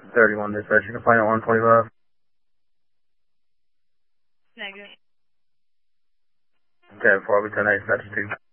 31 dispatch, you can find at 125. Negative. Okay, 4 we 10 dispatch 2.